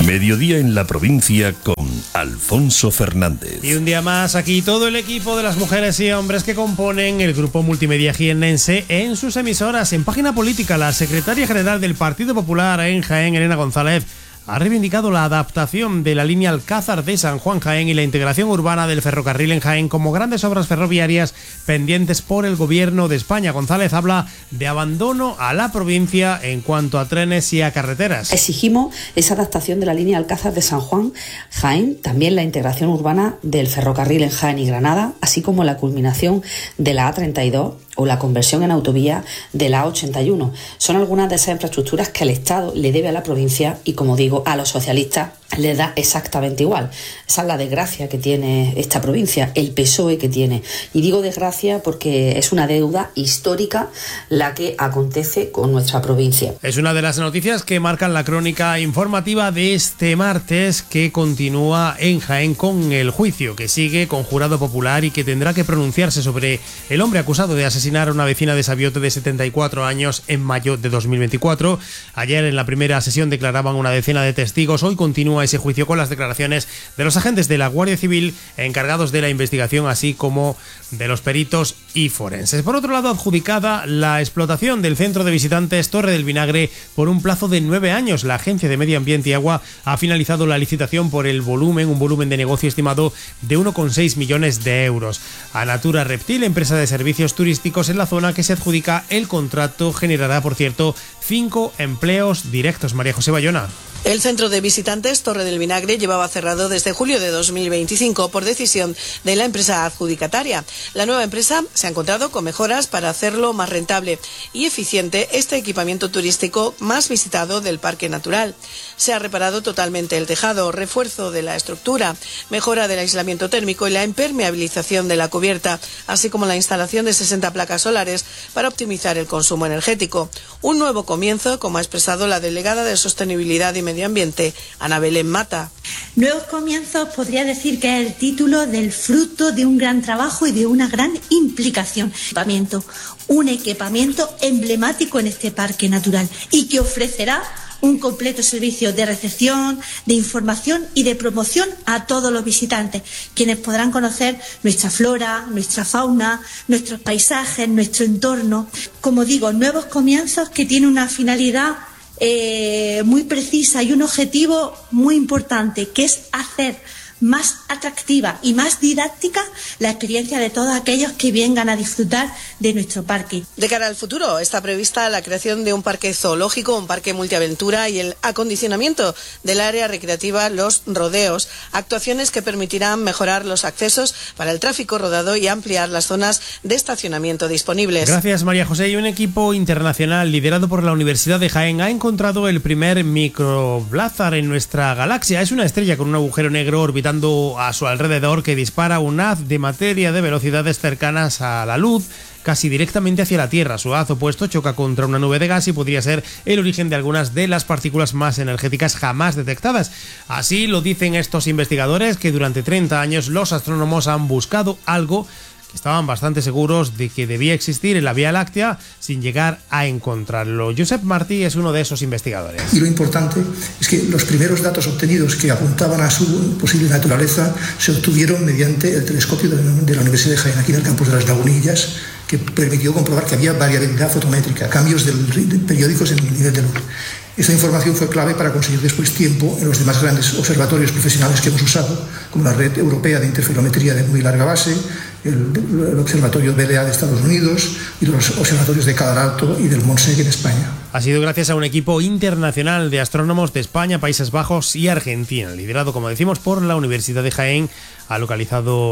Mediodía en la provincia con Alfonso Fernández. Y un día más aquí todo el equipo de las mujeres y hombres que componen el grupo multimedia jiennense en sus emisoras. En Página Política, la secretaria general del Partido Popular en Jaén, Elena González, ha reivindicado la adaptación de la línea Alcázar de San Juan Jaén y la integración urbana del ferrocarril en Jaén como grandes obras ferroviarias pendientes por el Gobierno de España. González habla de abandono a la provincia en cuanto a trenes y a carreteras. Exigimos esa adaptación de la línea Alcázar de San Juan Jaén, también la integración urbana del ferrocarril en Jaén y Granada, así como la culminación de la A32 o la conversión en autovía de la A81. Son algunas de esas infraestructuras que el Estado le debe a la provincia y, como digo, a los socialistas les da exactamente igual. Esa es la desgracia que tiene esta provincia, el PSOE que tiene. Y digo desgracia porque es una deuda histórica la que acontece con nuestra provincia. Es una de las noticias que marcan la crónica informativa de este martes, que continúa en Jaén con el juicio que sigue con jurado popular y que tendrá que pronunciarse sobre el hombre acusado de asesinar a una vecina de Sabiote de 74 años en mayo de 2024. Ayer en la primera sesión declaraban una decena de testigos. Hoy continúa ese juicio con las declaraciones de los agentes de la Guardia Civil encargados de la investigación, así como de los peritos y forenses. Por otro lado, adjudicada la explotación del centro de visitantes Torre del Vinagre por un plazo de 9 años. La Agencia de Medio Ambiente y Agua ha finalizado la licitación por un volumen de negocio estimado de 1,6 millones de euros. A Natura Reptil, empresa de servicios turísticos en la zona que se adjudica el contrato, generará, por cierto, 5 empleos directos. María José Bayona. El centro de visitantes Torre del Vinagre llevaba cerrado desde julio de 2025 por decisión de la empresa adjudicataria. La nueva empresa se ha encontrado con mejoras para hacerlo más rentable y eficiente este equipamiento turístico más visitado del parque natural. Se ha reparado totalmente el tejado, refuerzo de la estructura, mejora del aislamiento térmico y la impermeabilización de la cubierta, así como la instalación de 60 placas solares para optimizar el consumo energético. Un nuevo comienzo, como ha expresado la delegada de Sostenibilidad y Medio Ambiente, Ana Belén Mata. Nuevos comienzos podría decir que es el título del fruto de un gran trabajo y de una gran implicación. Un equipamiento emblemático en este parque natural y que ofrecerá un completo servicio de recepción, de información y de promoción a todos los visitantes, quienes podrán conocer nuestra flora, nuestra fauna, nuestros paisajes, nuestro entorno. Como digo, nuevos comienzos que tienen una finalidad muy precisa y un objetivo muy importante, que es hacer más atractiva y más didáctica la experiencia de todos aquellos que vengan a disfrutar de nuestro parque. De cara al futuro, está prevista la creación de un parque zoológico, un parque multiaventura y el acondicionamiento del área recreativa Los Rodeos, actuaciones que permitirán mejorar los accesos para el tráfico rodado y ampliar las zonas de estacionamiento disponibles. Gracias, María José. Y un equipo internacional liderado por la Universidad de Jaén ha encontrado el primer microblázar en nuestra galaxia. Es una estrella con un agujero negro orbitando a su alrededor que dispara un haz de materia de velocidades cercanas a la luz, casi directamente hacia la Tierra. Su haz opuesto choca contra una nube de gas y podría ser el origen de algunas de las partículas más energéticas jamás detectadas. Así lo dicen estos investigadores, que durante 30 años los astrónomos han buscado algo que estaban bastante seguros de que debía existir en la Vía Láctea sin llegar a encontrarlo. Josep Martí es uno de esos investigadores. Y lo importante es que los primeros datos obtenidos que apuntaban a su posible naturaleza se obtuvieron mediante el telescopio de la Universidad de Jaén, aquí en el campus de las Lagunillas, que permitió comprobar que había variabilidad fotométrica, cambios periódicos en el nivel de luz. Esta información fue clave para conseguir después tiempo en los demás grandes observatorios profesionales que hemos usado, como la Red Europea de Interferometría de Muy Larga Base, el Observatorio BLA de Estados Unidos y los observatorios de Cadar Alto y del Montsec en España. Ha sido gracias a un equipo internacional de astrónomos de España, Países Bajos y Argentina, liderado, como decimos, por la Universidad de Jaén. Ha localizado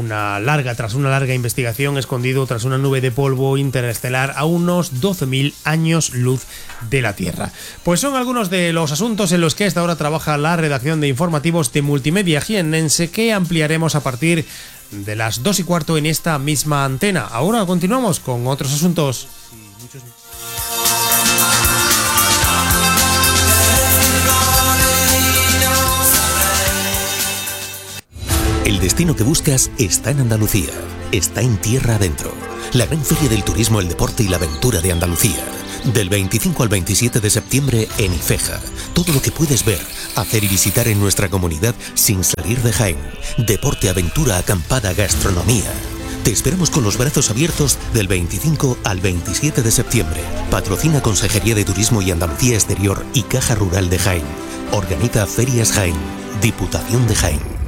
tras una larga investigación, escondido tras una nube de polvo interestelar a unos 12.000 años luz de la Tierra. Pues son algunos de los asuntos en los que a esta hora trabaja la redacción de informativos de Multimedia Jiennense, que ampliaremos a partir de las 2:15 en esta misma antena. Ahora continuamos con otros asuntos. El destino que buscas está en Andalucía, está en tierra adentro. La gran feria del turismo, el deporte y la aventura de Andalucía. Del 25 al 27 de septiembre en Ifeja. Todo lo que puedes ver, hacer y visitar en nuestra comunidad sin salir de Jaén. Deporte, aventura, acampada, gastronomía. Te esperamos con los brazos abiertos del 25 al 27 de septiembre. Patrocina Consejería de Turismo y Andalucía Exterior y Caja Rural de Jaén. Organiza Ferias Jaén. Diputación de Jaén.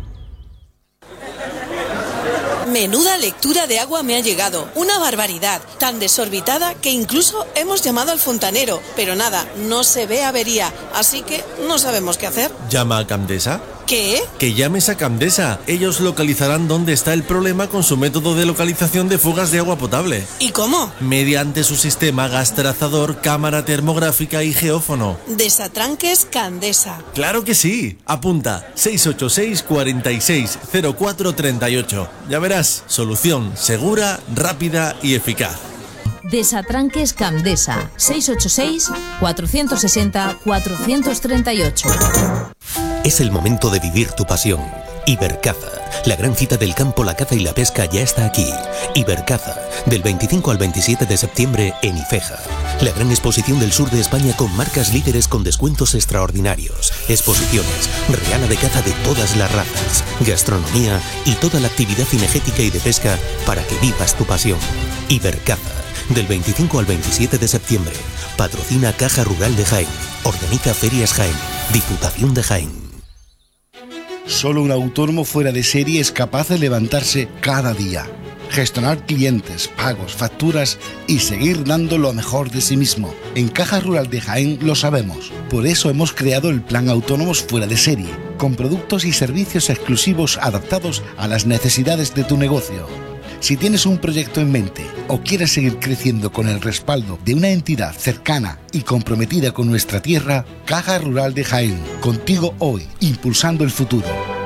Menuda lectura de agua me ha llegado. Una barbaridad. Tan desorbitada que incluso hemos llamado al fontanero. Pero nada, no se ve avería. Así que no sabemos qué hacer. ¿Llama a Camdesa? ¿Qué? Que llames a Camdesa. Ellos localizarán dónde está el problema con su método de localización de fugas de agua potable. ¿Y cómo? Mediante su sistema gas trazador, cámara termográfica y geófono. Desatranques Camdesa. ¡Claro que sí! Apunta 686 46 04 38. Ya verás, solución segura, rápida y eficaz. Desatranques Camdesa. 686 460 438. Es el momento de vivir tu pasión. Ibercaza, la gran cita del campo, la caza y la pesca ya está aquí. Ibercaza, del 25 al 27 de septiembre en Ifeja. La gran exposición del sur de España con marcas líderes con descuentos extraordinarios. Exposiciones, reala de caza de todas las razas, gastronomía y toda la actividad cinegética y de pesca para que vivas tu pasión. Ibercaza, del 25 al 27 de septiembre. Patrocina Caja Rural de Jaén. Organiza Ferias Jaén. Diputación de Jaén. Solo un autónomo fuera de serie es capaz de levantarse cada día, gestionar clientes, pagos, facturas y seguir dando lo mejor de sí mismo. En Caja Rural de Jaén lo sabemos. Por eso hemos creado el Plan Autónomos Fuera de Serie, con productos y servicios exclusivos adaptados a las necesidades de tu negocio. Si tienes un proyecto en mente o quieres seguir creciendo con el respaldo de una entidad cercana y comprometida con nuestra tierra, Caja Rural de Jaén, contigo hoy, impulsando el futuro.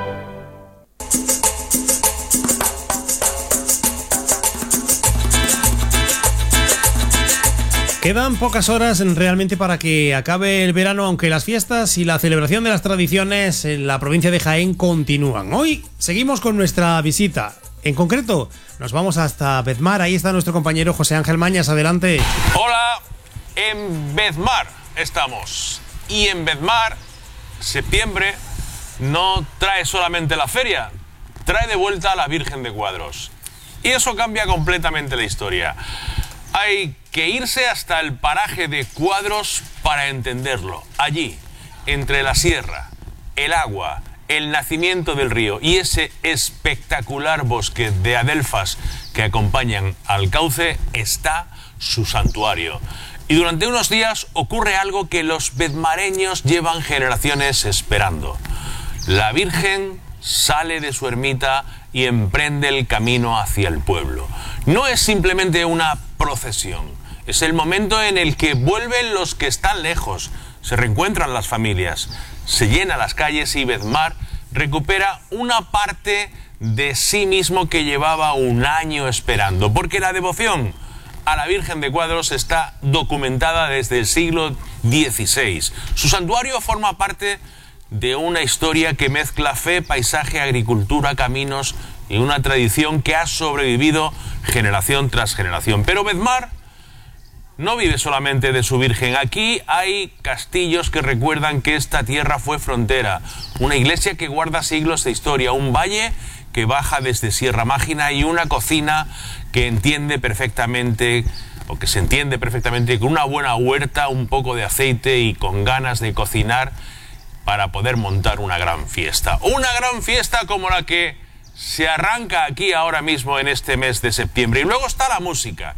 Quedan pocas horas realmente para que acabe el verano, aunque las fiestas y la celebración de las tradiciones en la provincia de Jaén continúan. Hoy seguimos con nuestra visita. En concreto, nos vamos hasta Bedmar. Ahí está nuestro compañero José Ángel Mañas. Adelante. Hola, en Bedmar estamos. Y en Bedmar, septiembre no trae solamente la feria, trae de vuelta a la Virgen de Cuadros. Y eso cambia completamente la historia. Hay que irse hasta el paraje de Cuadros para entenderlo. Allí, entre la sierra, el agua, el nacimiento del río y ese espectacular bosque de adelfas que acompañan al cauce, está su santuario. Y durante unos días ocurre algo que los bedmareños llevan generaciones esperando. La Virgen sale de su ermita y emprende el camino hacia el pueblo. No es simplemente una procesión, es el momento en el que vuelven los que están lejos, se reencuentran las familias, se llenan las calles y Bedmar recupera una parte de sí mismo que llevaba un año esperando, porque la devoción a la Virgen de Cuadros está documentada desde el siglo XVI. Su santuario forma parte de una historia que mezcla fe, paisaje, agricultura, caminos y una tradición que ha sobrevivido generación tras generación. Pero Bedmar no vive solamente de su Virgen. Aquí hay castillos que recuerdan que esta tierra fue frontera, una iglesia que guarda siglos de historia, un valle que baja desde Sierra Mágina y una cocina que entiende perfectamente, o que se entiende perfectamente, con una buena huerta, un poco de aceite y con ganas de cocinar para poder montar una gran fiesta. Una gran fiesta como la que se arranca aquí ahora mismo en este mes de septiembre. Y luego está la música.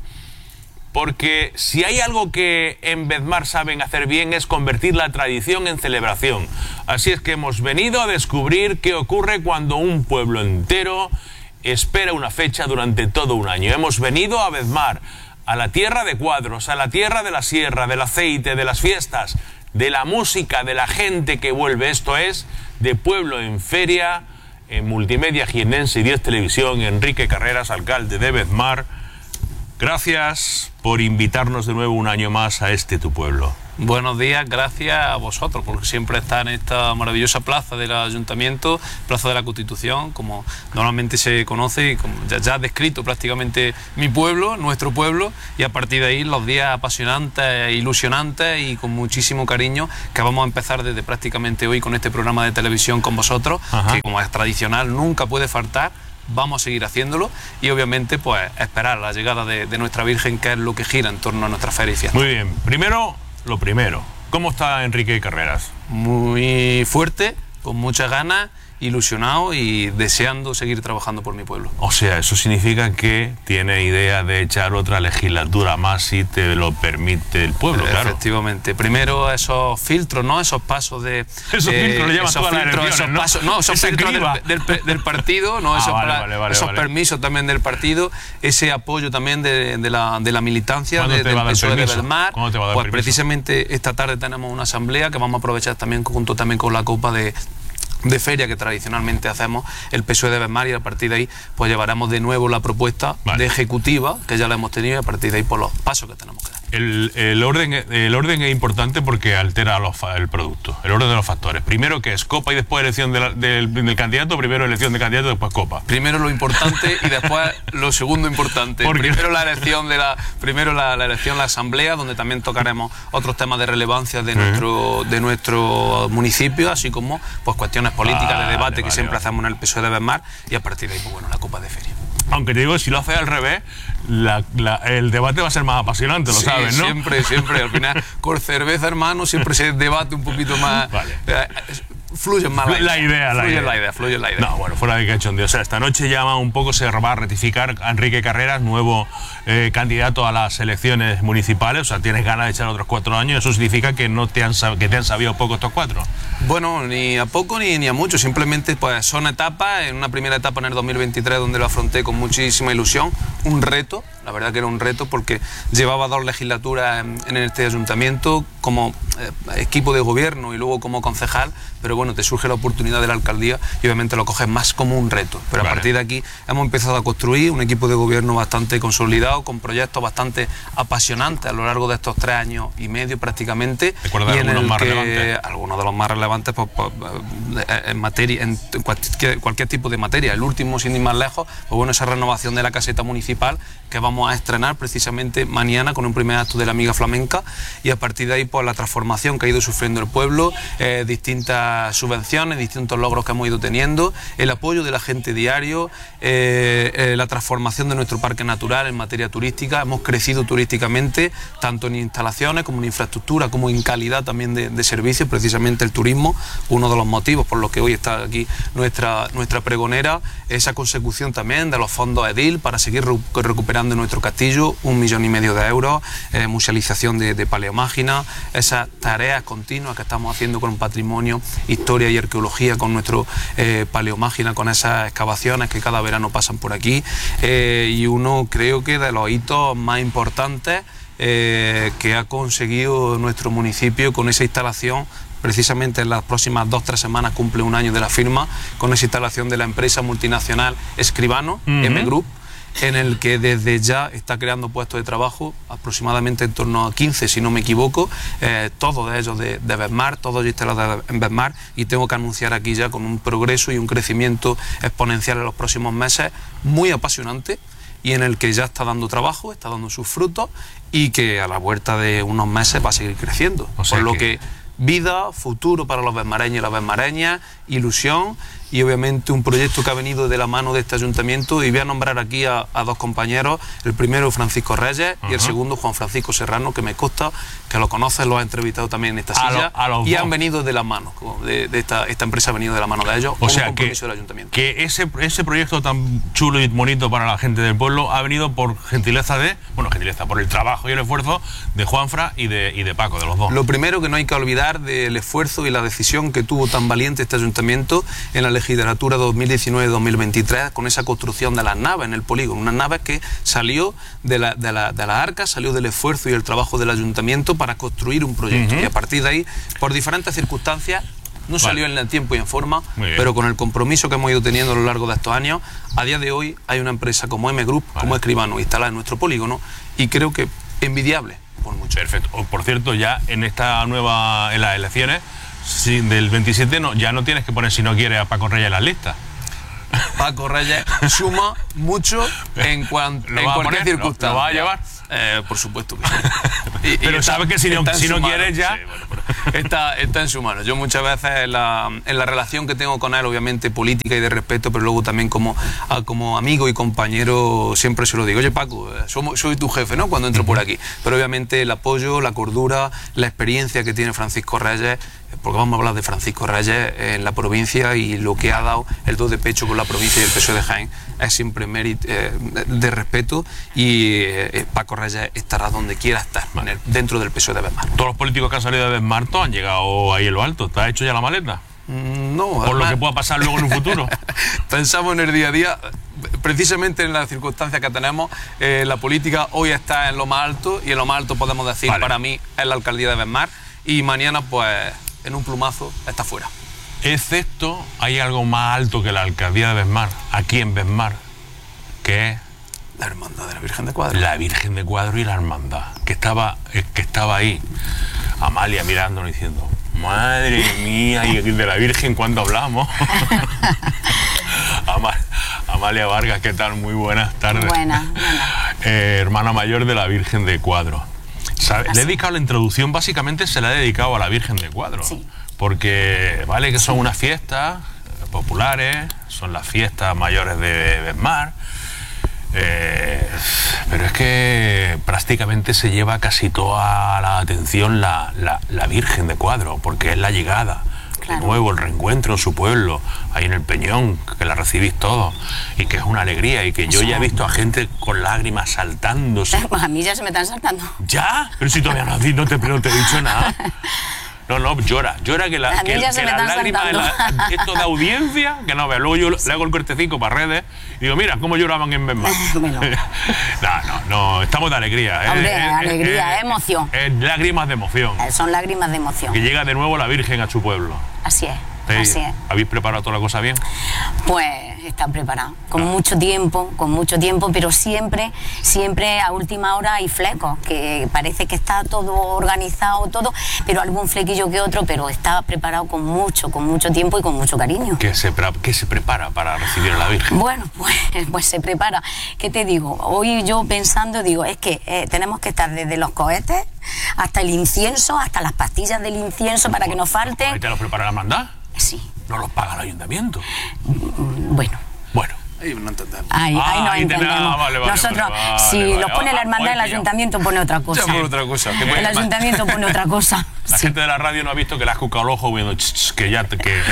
Porque si hay algo que en Bedmar saben hacer bien es convertir la tradición en celebración. Así es que hemos venido a descubrir qué ocurre cuando un pueblo entero espera una fecha durante todo un año. Hemos venido a Bedmar, a la tierra de Cuadros, a la tierra de la sierra, del aceite, de las fiestas, de la música, de la gente que vuelve. Esto es de Pueblo en Feria, en Multimedia Jiennense y 10 Televisión. Enrique Carreras, alcalde de Bedmar. Gracias por invitarnos de nuevo un año más a este tu pueblo. Buenos días, gracias a vosotros, porque siempre está en esta maravillosa plaza del Ayuntamiento, Plaza de la Constitución, como normalmente se conoce, y como ya ha descrito prácticamente mi pueblo, nuestro pueblo, y a partir de ahí los días apasionantes, ilusionantes y con muchísimo cariño que vamos a empezar desde prácticamente hoy con este programa de televisión con vosotros, que como es tradicional nunca puede faltar. Vamos a seguir haciéndolo y obviamente pues esperar la llegada de nuestra Virgen, que es lo que gira en torno a nuestra feria y fiesta. Muy bien, lo primero, ¿cómo está Enrique Carreras? Muy fuerte, con muchas ganas, ilusionado y deseando seguir trabajando por mi pueblo. O sea, eso significa que tiene idea de echar otra legislatura más si te lo permite el pueblo, claro. Efectivamente. Primero esos filtros, ¿no? Esos pasos de... Esos filtros le llaman todas las elecciones, ¿no? Pasos, no, esos filtros del partido, ¿no? Esos permisos también del partido, ese apoyo también de la militancia del PSOE de Bedmar. ¿Cuándo te va a dar pues permiso? Precisamente esta tarde tenemos una asamblea que vamos a aprovechar también junto también con la Copa de feria que tradicionalmente hacemos el PSOE de Bedmar, y a partir de ahí pues llevaremos de nuevo la propuesta de ejecutiva que ya la hemos tenido, y a partir de ahí por los pasos que tenemos que dar. El orden es importante porque altera el producto, el orden de los factores. Primero que es Copa y después elección del candidato, primero elección de candidato, después Copa. Primero lo importante y después lo segundo importante. Primero la elección la elección, la asamblea, donde también tocaremos otros temas de relevancia de nuestro municipio, así como pues cuestiones políticas de debate que siempre hacemos en el PSOE de Bedmar, y a partir de ahí pues bueno, la Copa de feria. Aunque te digo, si lo haces al revés, el debate va a ser más apasionante, lo sabes, ¿no? Siempre, al final, con cerveza, hermano, siempre se debate un poquito más... Fluye más la idea. Fluye la idea. No, bueno, fuera de cachondeo. O sea, esta noche ya un poco se va a ratificar a Enrique Carreras, nuevo candidato a las elecciones municipales. O sea, tienes ganas de echar otros 4 años. ¿Eso significa que te han sabido poco estos 4? Bueno, ni a poco ni a mucho. Simplemente pues son etapas. En una primera etapa en el 2023, donde lo afronté con muchísima ilusión. Un reto, la verdad que era un reto, porque llevaba 2 legislaturas en este ayuntamiento como equipo de gobierno y luego como concejal, pero bueno, te surge la oportunidad de la alcaldía y obviamente lo coges más como un reto. Pero a partir de aquí hemos empezado a construir un equipo de gobierno bastante consolidado, con proyectos bastante apasionantes a lo largo de estos 3 años y medio prácticamente. ¿Recuerdas algunos más relevantes? Algunos de los más relevantes pues, en materia, en cualquier tipo de materia. El último, sin ir más lejos, pues bueno, esa renovación de la caseta municipal que vamos a estrenar precisamente mañana con un primer acto de la Amiga Flamenca, y a partir de ahí pues la transformación que ha ido sufriendo el pueblo, distintas subvenciones, distintos logros que hemos ido teniendo, el apoyo de la gente diario, la transformación de nuestro parque natural en materia turística. Hemos crecido turísticamente tanto en instalaciones como en infraestructura, como en calidad también de servicios, precisamente el turismo, uno de los motivos por los que hoy está aquí nuestra pregonera, esa consecución también de los fondos EDIL para seguir recuperando nuestro castillo, 1,5 millones de euros, musealización de paleomágina, esas tareas continuas que estamos haciendo con patrimonio, historia y arqueología, con nuestro paleomágina, con esas excavaciones que cada verano pasan por aquí, y uno creo que de los hitos más importantes que ha conseguido nuestro municipio con esa instalación. Precisamente en las próximas 2-3 semanas cumple 1 año de la firma, con esa instalación de la empresa multinacional Escribano, M Group, en el que desde ya está creando puestos de trabajo, aproximadamente en torno a 15, si no me equivoco, todos de ellos de Bedmar, todos instalados en Bedmar, y tengo que anunciar aquí ya con un progreso y un crecimiento exponencial en los próximos meses, muy apasionante, y en el que ya está dando trabajo, está dando sus frutos, y que a la vuelta de unos meses va a seguir creciendo. Por lo que vida, futuro para los bedmareños y las bedmareñas, ilusión, y obviamente un proyecto que ha venido de la mano de este ayuntamiento, y voy a nombrar aquí a 2 compañeros, el primero Francisco Reyes y el segundo Juan Francisco Serrano, que me consta que lo conoces, lo has entrevistado también en esta silla, y han venido de la mano, esta empresa ha venido de la mano de ellos, o sea, un compromiso del ayuntamiento. Que ese proyecto tan chulo y bonito para la gente del pueblo ha venido por gentileza por el trabajo y el esfuerzo de Juanfra y de Paco, de los dos. Lo primero que no hay que olvidar del esfuerzo y la decisión que tuvo tan valiente este ayuntamiento en la legislatura 2019-2023 con esa construcción de las naves en el polígono, unas naves que salió de la arca, salió del esfuerzo y el trabajo del ayuntamiento para construir un proyecto, y a partir de ahí, por diferentes circunstancias, no salió en el tiempo y en forma, pero con el compromiso que hemos ido teniendo a lo largo de estos años, a día de hoy hay una empresa como M Group, como Escribano, instalada en nuestro polígono, y creo que envidiable Por mucho. Perfecto. Por cierto, ya en las elecciones del 27 ya no tienes que poner, si no quieres, a Paco Reyes en las listas. Paco Reyes suma mucho en cualquier circunstancia. ¿Lo vas a llevar? Por supuesto que sí. Pero sabes que si no quieres ya... Sí, está en su mano. Yo muchas veces en la relación que tengo con él, obviamente política y de respeto, pero luego también como amigo y compañero, siempre se lo digo: oye, Paco, soy tu jefe, ¿no?, cuando entro por aquí. Pero obviamente el apoyo, la cordura, la experiencia que tiene Francisco Reyes, porque vamos a hablar de Francisco Reyes en la provincia, y lo que ha dado el do de pecho con la provincia y el PSOE de Jaén es siempre mérito de respeto, y Paco Reyes estará donde quiera estar, dentro del PSOE de Besmar. Todos los políticos que han salido de Besmar han llegado ahí en lo alto. ¿Te has hecho ya la maleta? No. Por lo que pueda pasar luego en un futuro. Pensamos en el día a día. Precisamente en las circunstancias que tenemos, la política hoy está en lo más alto, y en lo más alto podemos decir, para mí, es la alcaldía de Besmar, y mañana, pues, en un plumazo, está fuera. Excepto, hay algo más alto que la alcaldía de Besmar, aquí en Besmar, que es la hermandad de la Virgen de Cuadro. La Virgen de Cuadro y la hermandad, que estaba ahí, Amalia mirándonos diciendo: madre mía, y de la Virgen, ¿cuándo hablamos? Amalia Vargas, ¿qué tal? Muy buenas tardes. Buenas. Hermana mayor de la Virgen de Cuadro. Le he dedicado la introducción, básicamente se la he dedicado a la Virgen de Cuadro. Sí. Porque, vale, que son unas fiestas populares, son las fiestas mayores de Besmar, pero es que prácticamente se lleva casi toda la atención la Virgen de Cuadro, porque es la llegada. Claro. De nuevo, el reencuentro en su pueblo, ahí en el Peñón, que la recibís todos, y que es una alegría, y que yo ya he visto a gente con lágrimas saltándose. Pues a mí ya se me están saltando. ¿Ya? Pero si todavía no te he dicho nada. No, llora que las lágrimas esto de audiencia, que no vea. Luego yo le hago el cortecico para redes y digo: mira cómo lloraban en Besmar. Bueno. No, estamos de alegría. Hombre, alegría, emoción. Lágrimas de emoción. Son lágrimas de emoción. Que llega de nuevo la Virgen a su pueblo. Así es. ¿Habéis preparado toda la cosa bien? Pues está preparado, con mucho tiempo, pero siempre a última hora hay flecos, que parece que está todo organizado, pero algún flequillo que otro, pero está preparado con mucho tiempo y con mucho cariño. ¿Qué se prepara para recibir a la Virgen? Bueno, pues se prepara. ¿Qué te digo? Hoy yo pensando, digo, es que tenemos que estar desde los cohetes hasta el incienso, hasta las pastillas del incienso para que no falten. ¿Ahí te los prepara la hermandad? Sí. ¿No los paga el ayuntamiento? Bueno. Ahí no entendemos. Ahí no entendemos. Vale, nosotros, si los pone la hermandad, el ayuntamiento pone otra cosa. El ayuntamiento pone otra cosa. La gente de la radio no ha visto que le has cucado el ojo viendo que ya...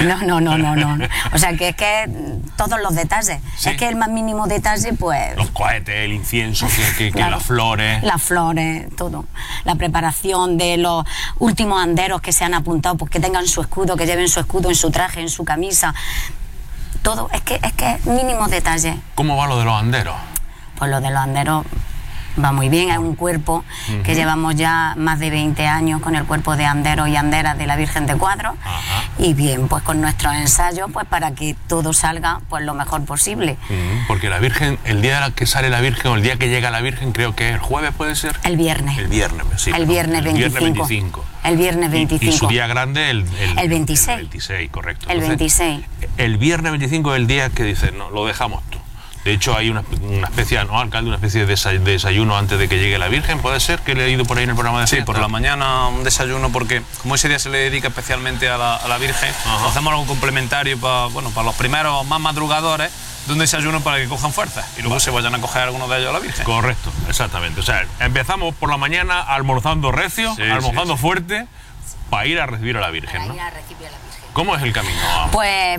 No. O sea, que es que todos los detalles. ¿Sí? Es que el más mínimo detalle, pues... Los cohetes, el incienso, claro, las flores... Las flores, todo. La preparación de los últimos anderos que se han apuntado, pues que tengan su escudo, que lleven su escudo en su traje, en su camisa... Todo, es que mínimos detalles. ¿Cómo va lo de los anderos? Pues lo de los anderos va muy bien, es un cuerpo que llevamos ya más de 20 años con el cuerpo de anderos y anderas de la Virgen de Cuadro. Y bien, pues con nuestros ensayos, pues para que todo salga pues lo mejor posible. Porque la Virgen, el día que sale la Virgen o el día que llega la Virgen, creo que el jueves, ¿puede ser? El viernes. El viernes, sí. El viernes 25. El viernes 25. Y su día grande el 26. El 26, correcto. El 26. El viernes 25 es el día que dice, no, lo dejamos tú. De hecho, hay una especie, ¿no, alcalde? Una especie de desayuno antes de que llegue la Virgen, ¿puede ser? Que le he ido por ahí en el programa de por la mañana un desayuno, porque como ese día se le dedica especialmente a la Virgen, hacemos algo complementario para los primeros más madrugadores, de un desayuno para que cojan fuerzas y luego se vayan a coger algunos de ellos a la Virgen. Correcto, exactamente. O sea, empezamos por la mañana almorzando recio, almorzando fuerte, para ir a recibir a la Virgen, ¿no? ¿Cómo es el camino? Pues,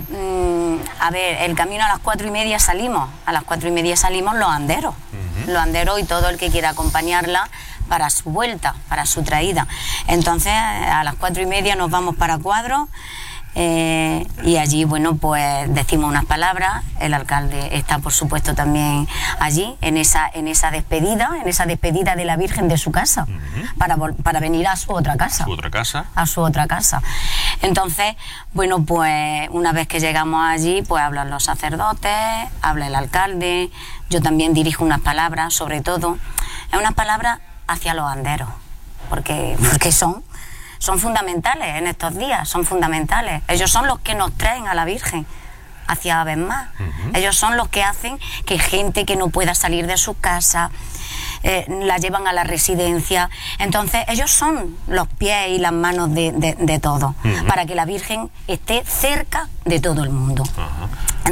a ver, el camino a las 4:30 salimos. A las 4:30 salimos los anderos. Los anderos y todo el que quiera acompañarla para su vuelta, para su traída. Entonces, a las 4:30 nos vamos para Cuadro. Y allí, bueno, pues decimos unas palabras. El alcalde está, por supuesto, también allí, en esa despedida de la Virgen de su casa, para venir a su otra casa. A su otra casa. Entonces, bueno, pues una vez que llegamos allí, pues hablan los sacerdotes, habla el alcalde, yo también dirijo unas palabras, sobre todo, es unas palabras hacia los anderos. porque son fundamentales en estos días, son fundamentales. Ellos son los que nos traen a la Virgen hacia Bedmar. Ellos son los que hacen que gente que no pueda salir de su casa la llevan a la residencia. Entonces ellos son los pies y las manos de todo, para que la Virgen esté cerca de todo el mundo.